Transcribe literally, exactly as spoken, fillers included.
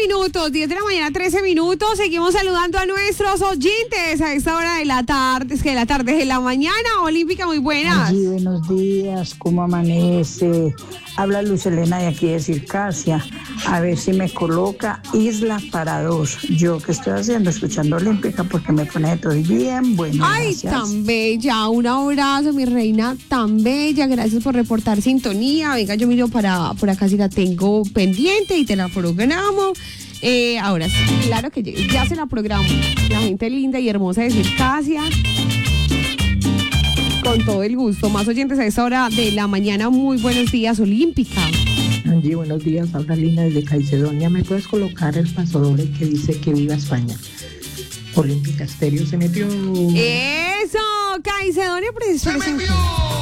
minutos, diez de la mañana, trece minutos. Seguimos saludando a nuestros oyentes a esta hora de la tarde, es que de la tarde, de la mañana. Olímpica, muy buenas. Allí, buenos días, ¿cómo amanece? Habla Luz Elena de aquí de Circasia. A ver si me coloca Isla para dos. Yo, ¿qué estoy haciendo? Escuchando Olímpica porque me pone de todo bien. Bueno, Ay, gracias. tan bella. Un abrazo, mi reina, tan bella. Gracias por reportar sintonía. Venga, yo miro para por acá si la tengo pendiente y te la programo. Eh, ahora sí, claro que ya, ya se la programo. La gente linda y hermosa de Circasia. Con todo el gusto. Más oyentes a esta hora de la mañana. Muy buenos días, Olímpica. Angie, buenos días. Habla Lina desde Caicedonia. ¿Me puedes colocar el pasodoble que dice que viva España? Olímpica Estéreo se metió. Eso, Caicedonia presente.